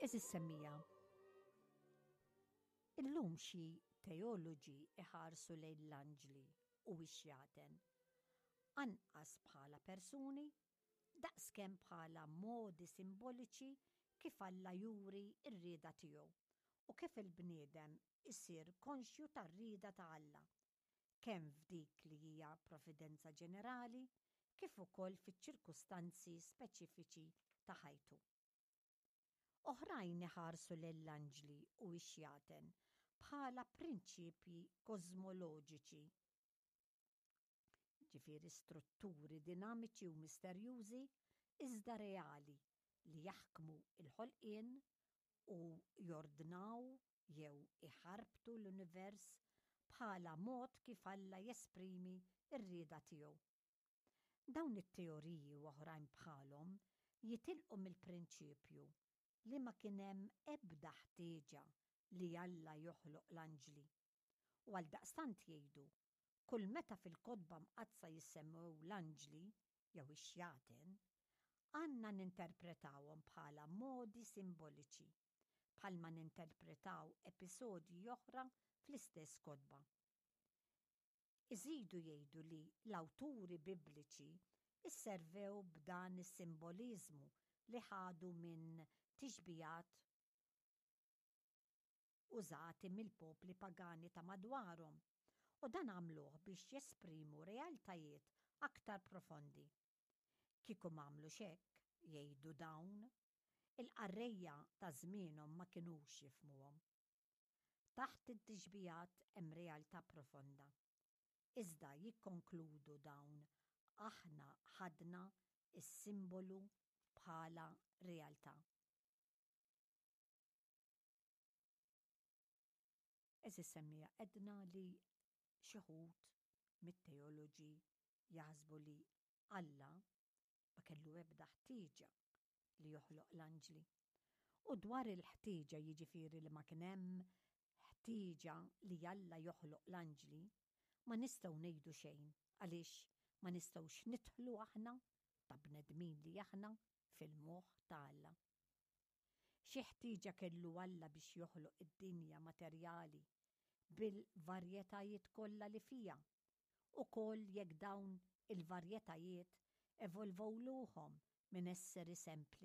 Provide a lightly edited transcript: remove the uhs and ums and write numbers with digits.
Eżis semmija. Illum xi teoloġi iħarsu lejn l-anġli u wixjaten anqas bħala persuni, daqskemm bħala modi simboliċi kif Alla juri r-rieda tiegħu u kif il-bniedem isir konxju tar-rieda ta' Alla, kemm f'dik li hija provvidenza ġenerali kif ukoll fiċ-ċirkustanzi speċifiċi ta' ħajtu. Oħrajn iħarsu lill-anġli u wixjaten bħala prinċipji kosmoloġiċi, ġifieri strutturi dinamiċi u misterjużi iżda reali li jaħkmu l-ħolqien u jordnaw jew iħarbtu l-univers bħala mod kif Alla jesprimi r-rieda tiegħu. Dawn it-teoriji u oħrajn bħalhom jitilqu mill-prinċipju li ma kien hemm ebda ħtieġa li Alla joħloq l-anġli. U għaldaqstant jgħidu, kull meta fil-kotba mqazza jissemmew l-anġli jew ix-xjaten, għandna ninterpretawhom bħala modi simboliċi, bħalma ninterpretaw episodji oħra fl-istess kotba. Iżidu jgħidu li l-awturi bibliċi isservew b'dan is-simboliżmu li ħadu minn tixbijat użati mill-popli pagani ta' madwarhom u dan għamluh biex jesprimu realtajiet aktar profondi. Kieku m'għamlu hekk, jgħidu dawn, il-qarrejja ta' żmienhom ma kinux jifhmuhom. Taħt it-tixbijat hemm realtà profonda. Iżda jikkonkludu dawn aħna ħadna is-simbolu bħala realtà. Eżis semmija edna li xi ħud mit-teoloġi jaħsbu li Alla ma kellu ebda ħtieġa li joħloq l-anġli. U dwar il-ħtieġa jiġifieri li ma kien hemm ħtieġa li Alla joħloq l-anġli, ma nistgħu ngħidu xejn għaliex ma nistgħux nidħlu aħna ta' bnedmin li aħna fil-moħħ ta' Alla. Xi ħtieġa kellu Alla biex joħloq id-dinja materjali bil-varjetajiet kollha li fiha, ukoll jekk dawn il-varjetajiet evolvowluhom minn esseri sempliċi